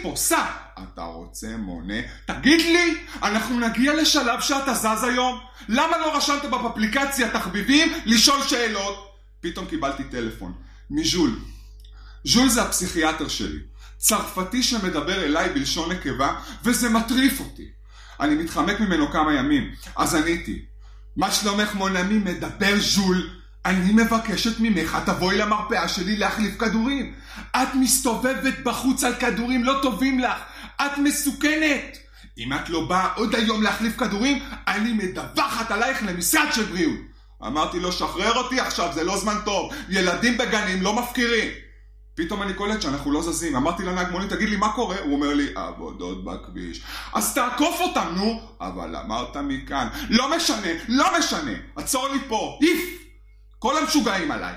פה, סע. אתה רוצה מונה? תגיד לי, אנחנו נגיע לשלב שאתה זז היום? למה לא רשמת באפליקציה תחביבים לשאול שאלות? פתאום קיבלתי טלפון מז'ול. ז'ול זה הפסיכיאטר שלי. צרפתי שמדבר אליי בלשון נקבה, וזה מטריף אותי. אני מתחמק ממנו כמה ימים. אז עניתי, מה שלומך מונמי? מדבר ז'ול. אני מבקשת ממך, תבואי למרפאה שלי להחליף כדורים. את מסתובבת בחוץ על כדורים לא טובים לך. את מסוכנת. אם את לא באה עוד היום להחליף כדורים, אני מדווחת עלייך למשרד של בריאות. אמרתי לו, שחרר אותי עכשיו, זה לא זמן טוב. ילדים בגנים לא מפקירים. פתאום אני קולט שאנחנו לא זזים. אמרתי לנהג מונית, תגיד לי מה קורה? הוא אומר לי, עבודות בכביש. אז תעקוף אותם, נו. אבל אמרת מכאן. לא משנה, לא משנה. עצור לי פה. איף. כל המשוגעים עליי.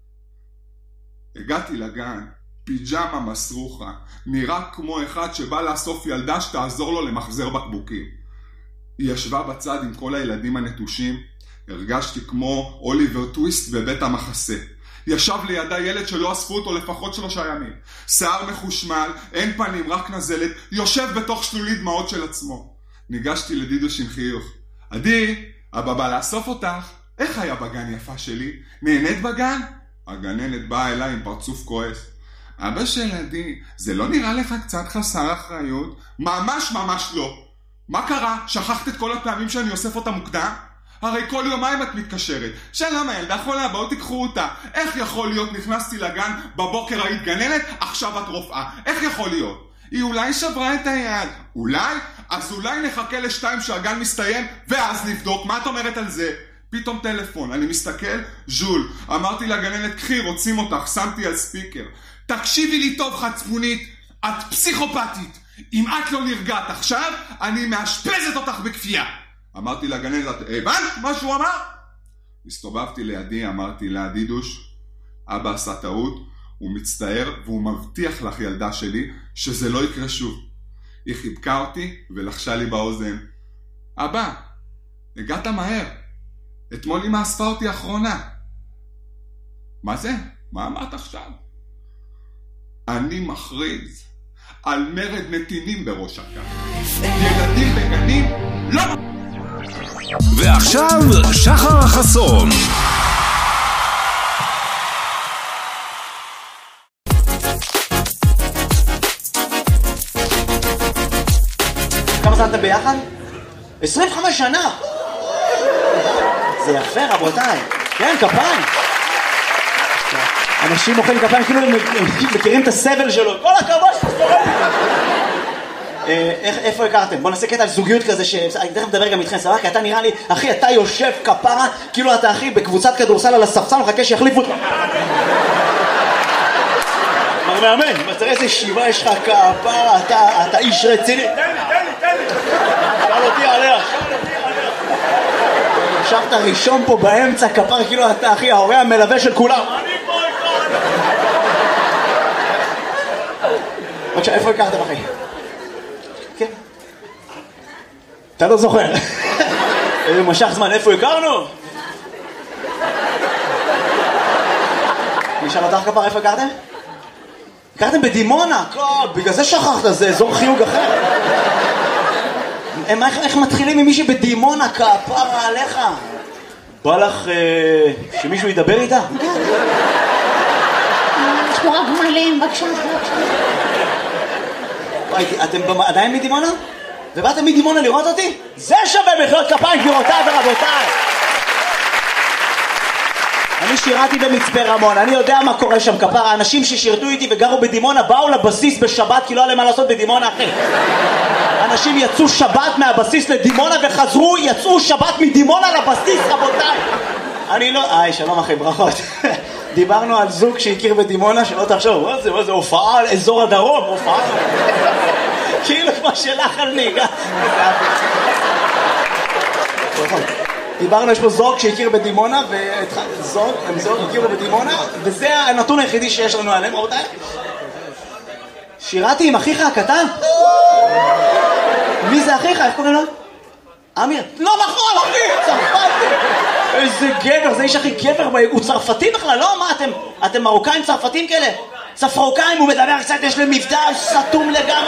הגעתי לגן, פיג'מה מסרוחה, נראה כמו אחד שבא לאסוף ילדה שתעזור לו למחזר בקבוקים. היא ישבה בצד עם כל הילדים הנטושים, הרגשתי כמו אוליבר טוויסט בבית המחסה. ישב לידה ילד שלא אספו אותו לפחות 3 ימים. שיער מחושמל, אין פנים, רק נזלת, יושב בתוך שלולית דמעות של עצמו. ניגשתי לדידוש עם חיוך. עדי, אבא בא לאסוף אותך. איך היה בגן יפה שלי? נהנית בגן? הגננת באה אליי עם פרצוף כועס. אבא של עדי, זה לא נראה לך קצת חסר אחריות? ממש ממש לא. מה קרה? שכחת את כל הפעמים שאני אוסף אותה מוקדם? הרי כל יומיים את מתקשרת. שלום הילדה חולה, בואו תיקחו אותה. איך יכול להיות? נכנסתי לגן, בבוקר היית גננת, עכשיו את רופאה. איך יכול להיות? היא אולי שברה את היד. אולי? אז אולי נחכה ל2 שהגן מסתיים, ואז נבדוק. מה את אומרת על זה? פתאום טלפון, אני מסתכל, ז'ול. אמרתי לגננת, קחי, רוצים אותך, שמתי על ספיקר. תקשיבי לי טוב חצפונית, את פסיכופתית. אם את לא נרגעת עכשיו, אני מאשפזת אותך בכפייה. אמרתי לגננת, הבנת מה שהוא אמר? הסתובבתי לידי, אמרתי לה, דידוש, אבא עשה טעות, הוא מצטער והוא מבטיח לך ילדה שלי שזה לא יקרה שוב. היא חיבקה אותי ולחשה לי באוזן, אבא, הגעת מהר. אתמול אמא אספה אותי אחרונה. מה זה? מה אמרת עכשיו? אני מכריז על מרד נתינים בראש הקו. ילדים בגנים לא... ועכשיו שחר חסון. כמה זמן אתם ביחד? 25 שנה! זה יפה רבותיי. כן, כפיים. אנשים מוחאים כפיים כאילו הם מכירים את הסבל שלו. כל הכבוד. איפה הכרתם? בוא נעשה קטע על זוגיות כזה שאני תכף מדבר גם איתכם, סבבה? כי אתה נראה לי, אחי, אתה יושב כפרה כאילו אתה אחי בקבוצת כדורסל על הספסל מחכה שיחליפו אותך. מר מאמן, תראה איזה שיבה יש לך כפרה, אתה איש רציני. תן לי. שאל אותי עליה. ישבת ראשון פה באמצע כפר כאילו אתה אחי ההורה המלווה של כולם. אני פה איתך. בבקשה, איפה הכרתם אחי? כן. אתה לא זוכר. איזה משך זמן, איפה הכרנו? נשאל אותך כפר, איפה הכרתם? הכרתם בדימונה, בגלל זה שכחת, זה אזור חיוג אחר. איך מתחילים עם מישהי בדימונה כפרה עליך? בא לך שמישהו ידבר איתה? יש פה רק מלאים, בבקשה. אתם עדיין מדימונה? ובאתם מדימונה לראות אותי? זה שווה מחיאות כפיים גבירותיי ורבותיי. אני שירתי במצפה רמון, אני יודע מה קורה שם כפרה. האנשים ששירתו איתי וגרו בדימונה באו לבסיס בשבת כי לא היה להם מה לעשות בדימונה אחי. אנשים יצאו שבת מהבסיס לדימונה וחזרו, יצאו שבת מדימונה לבסיס רבותיי. אני לא... שלום אחי, ברכות. דיברנו על זוג שהכיר בדימונה, שלא תחשוב, מה זה הופעה על אזור הדרום, הופעה כאילו כמו שלך על ניגה. דיברנו, יש פה זוג שהכיר בדימונה, הם זוג הכירו בדימונה, וזה הנתון היחידי שיש לנו עליהם, רבותיי. שירתי עם אחיך הקטן? מי זה אחיך? איך קוראים לו? אמיר. לא נכון, אחי, צרפתי. איזה גבר, זה איש הכי גבר, הוא צרפתי בכלל, לא? מה, אתם מרוקאים צרפתים כאלה? צפרוקאים, הוא מדבר קצת, יש להם מבטא סתום לגמרי.